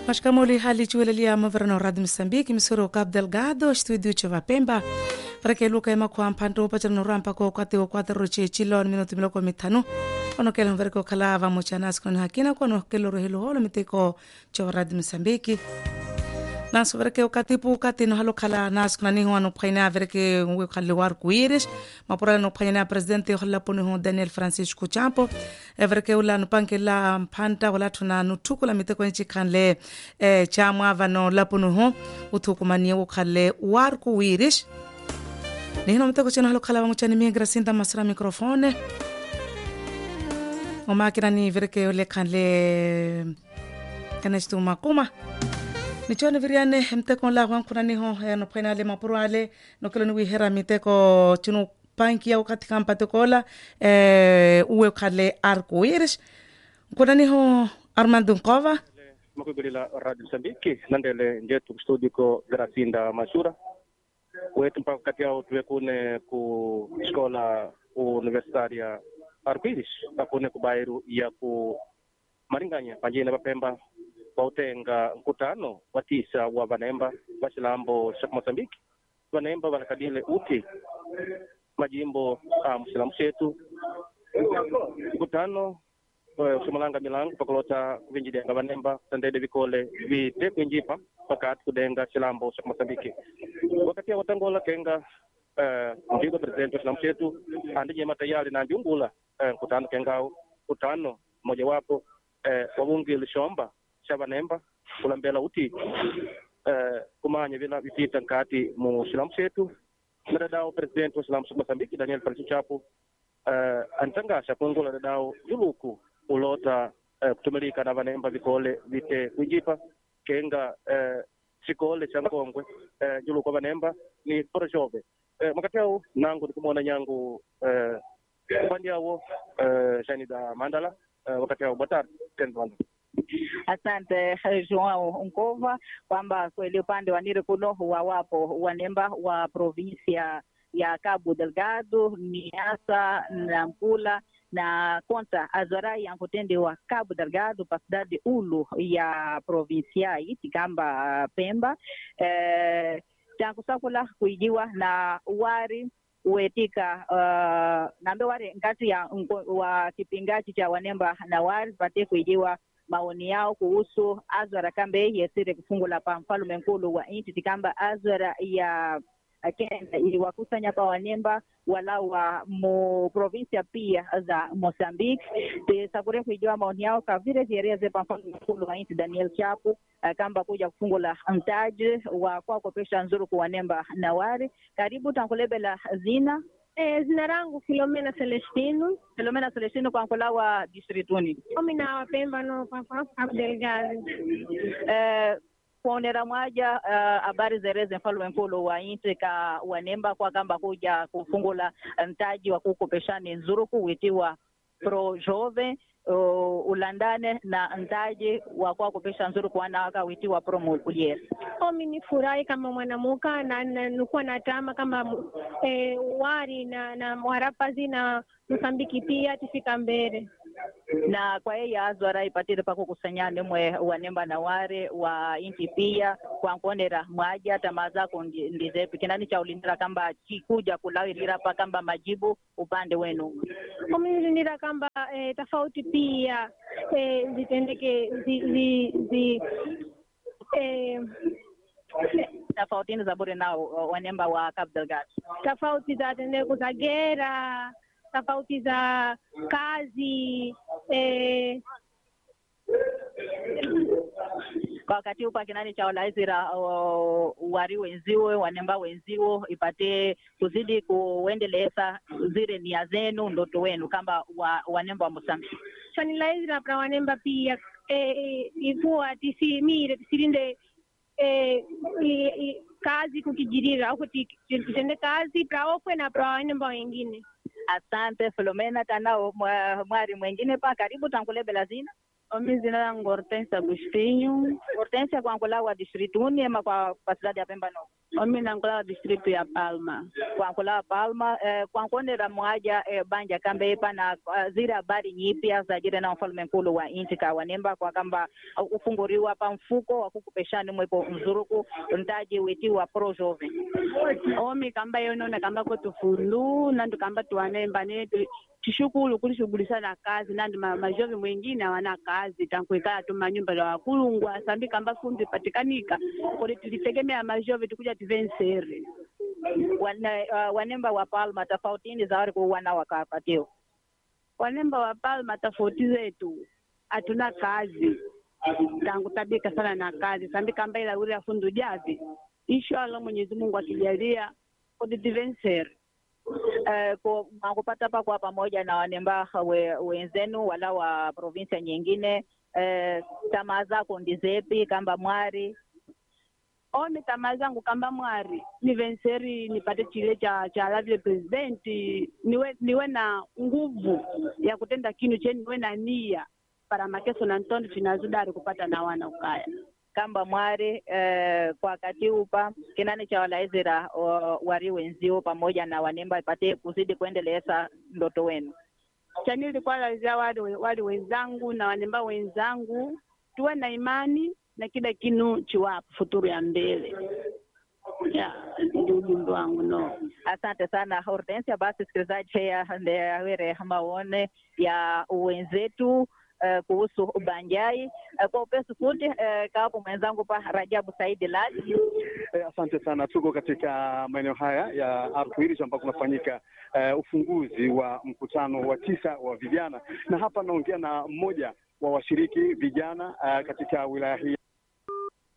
Mashikamoli hali chuelelia maverano Radio Msambiki misoro Cabo Delgado studio chava Pemba para que luka ema kwa mpanto pachano rampa kwa kwate wa kwate roche chilo ni minuto miloko mitano ono kela mvereko kalava mochanas kono hakina kono kelo rohelo holo miteko chava Radio Msambiki naso vereke ukatipu ukatino halo kala nas kuna niho ano paina vereke uwe kale war kuirish mapura no paina presidente hola poni ho Daniel Francisco Champo vereke ula no panke la mpanta wala tuna nutukula miteko nchi kanle chamwa vano la poni ho utukumani ukale war kuirish nihino miteko chino halo kala wamuchani miengra sinta masra mikrofone o makina ni vereke ule kanle kanashtu makuma Nichone viriane mteko la huan kuna niho no painale mapuruale no kelo ni hera miteko chino panki au katika mpatekola uwe kale arco-iris kuna niho Armando Nkova makugulila Radio Msambiki nandele njetu studio ko Gracinda Masura wetu mpaka kati yao tuwekune ku skola universitaria arco-iris akune kubairu ya ku maringanya panjina Pemba Bautenga mkutano watisa wa vanemba Basilambo Mozambiki vanemba wanakadile uti majimbo Msilamu setu mkutano usumalanga milango pakolota vinjidenga vanemba tandede vikole vite kunjipa pakati kudenga Silambo Mozambiki wakati ya watangola kenga ndigo presidente Silamu setu andije matayari na ndiungula mkutano kengao mkutano moja wapo wabungi lishomba Shabanemba kulambela uti kumanya vila vipita nkati mu Silamu setu nadadao president wa Silamu Mozambiki Daniel Francisco Champo antangasha kungula dadao yuluku ulota kutumilika na vanemba vikole vite kujipa kenga sikole cha Nkongwe yuluku vanemba ni porojove makatao nangu nikumona nyangu kwandiawo Shanida Mandala wakatao batar tenbando. Asante Joao Nkova kwamba kweli upande wa Nile kuno wapo wanemba wa provinsia ya Cabo Delgado, Niassa, Nampula na Conta Azorai yankutende wa Cabo Delgado pasidade ulu ya provinsia itikamba Pemba chankusakula kuijiwa na wari uetika nambe wari nkati ya wa kipingachi cha wanemba na wari pate kuijiwa maoni yao kuhusu azwara kambe yesire kufungula pa mfalume nkulu wa inti tikamba azwara ya Kenya iliwakusanya pa wanemba wala wa mu provincia pia za Mozambique sakure kujua maoni yao kavile ziereze pa mfalume nkulu wa inti Daniel Chapo kamba kuja kufungula mtaji wa kwa pesa nzuru kwa wanemba na wari karibu tankulebela zina Zina rangu Filomena Celestino kwa nkulawa districtuni. Omi na wapemba no papa Cabo Delgado. Kuonera mwaja habari zereze mfalume nkulu wa inti ka wanemba kwa kamba kuja kufungula mtaji wa kukopeshani nzuru kuwitiwa Pro Jove ulandane na mtaji wa kwa kupesha nzuru kwa wanawaka witiwa Pro Mulher. Omi ni furahi kama mwanamuka na nilikuwa natama kama wari na warapazi na Msambiki pia tifika mbele. Na kwa yeye azwara ipatire pako kusanyane mwe wanemba na ware wa inti pia kwa nkonera mwaja tamaza ndize kinani cha ulindira kamba chikuja kulawirira pa kamba majibu upande wenu. Ominira kamba tofauti pia zitendeke tofauti za bure nao wanemba wa Cabo Delgado. Tofauti za tende kuzagera tofauti za kazi kwa wakati upa kinani cha olaizira wari wenziwe wanemba wenziwo ipate kuzidi kuendeleza zile nia zenu ndoto wenu kamba wanemba wa Mozambique. Chani laizira pra wanemba pia ikuwa tisirinde kazi kukijirira au kutende kazi pra ofwe na pra wanemba wengine. Asante Filomena tanao mwari mwengine pa karibu tankulebela zina. Omi zina langu Hortensia Agostinho. Hortensia kwa Nkulawa distrituuni ama kwa cidade ya Pemba no? Omi na Nkulawa distritu ya Palma. Kwa Nkulawa Palma, kwa nkonera mwaja banja kambe ipa na zile habari nyipya za jire na mfalme mkulu wa inchi ka Wanemba kwa kamba ufunguriwa pa mfuko wa kukupeshani mwepo mzuruku ntaji witi wa pro jove. Omi kamba yonona kamba kutufundu nandu kamba tuwanemba netu tishukulu kulishughulisha na kazi nandi majovi mwingine hawana kazi tankuikala tu manyumba ya wakulungwa sambi kamba fundi patikanika kodi tulitegemea majovi tukuja tivensere. Wanemba wa Palma tofautini za wari kuwana wakapatio. Wanemba wa Palma tofauti zetu hatuna kazi tangu tabika sana na kazi sambi kamba ila uri ya fundu javi inshallah Mwenyezi Mungu akijalia kodi tivensere. Kupata pa kwa pamoja na Wanemba wenzenu wala wa provinsia nyingine, tamaa zako ndizepi kamba mwari? Omi tamaa zangu kamba mwari ni venseri nipate chile cha lavile presidenti niwe na nguvu ya kutenda kinu cheni niwe na nia para makeso na ntondo finazudari kupata na wana ukaya kamba mwari. Kwa wakati upa kinani cha walaizira wari wenzio pamoja na Wanemba ipate kuzidi kuendeleza ndoto wenu? Chanili kwa lazia wali wenzangu na Wanemba wenzangu tuwe na imani na kila kinu chiwa futuru ya mbele. Ndio ujumbe wangu no. Asante sana Hortensia. Basi sikilizaji ya were maone ya wenzetu kuhusu ubanjai kwa upesi futi kapo mwenzangu pa Rajabu Saidi Laji. Asante sana. Tuko katika maeneo haya ya Arkuirish ambako kunafanyika ufunguzi wa mkutano wa 9 wa vijana, na hapa naongea na mmoja wa washiriki vijana katika wilaya hii.